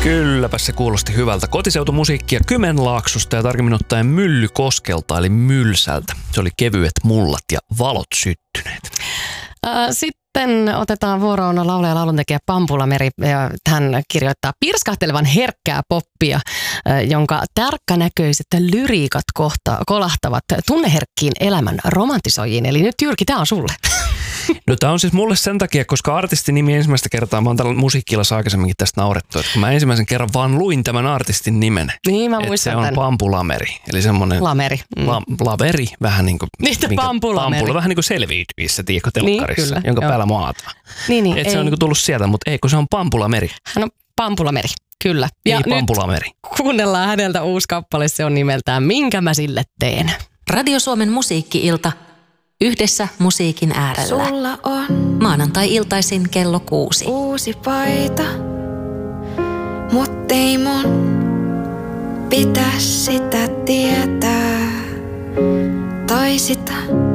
Kylläpä se kuulosti hyvältä. Kotiseutumusiikkia Kymenlaaksosta ja tarkemmin ottaen Myllykoskelta eli Mylsältä. Se oli Kevyet mullat ja valot syttyneet. Sitten otetaan vuoroon laulaja ja lauluntekijä Pampula Meri. Hän kirjoittaa pirskahtelevan herkkää poppia, jonka tarkkanäköiset lyriikat kolahtavat tunneherkkiin elämän romantisoijiin. Eli nyt Jyrki, tää on sulle. No tää on siis mulle sen takia, koska artistin nimi ensimmäistä kertaa, mä oon tällä musiikkiilassa aikaisemminkin tästä naurettu, että mä ensimmäisen kerran vaan luin tämän artistin nimen. Niin, mä muistan se on tämän. Pampula Meri. Eli semmonen Lameri. Laveri, vähän niin kuin Pampula Meri. Vähän niin kuin selviytyissä, tiedätkö, telkkarissa, Niin, kyllä, jonka joo. päällä maataan. Niin, Et se on niin kuin tullut sieltä, mutta ei, kun se on Pampula Meri. Hän on Pampula Meri, kyllä. Ja ei Pampula Meri. Kuunnellaan häneltä uusi kappale, se on nimeltään Minkä mä sille teen. Radio Suomen musiikki-ilta. Yhdessä musiikin äärellä. Sulla on Maanantai-iltaisin kello 6. uusi paita, mut ei mun pitäis sitä tietää. Tai sitä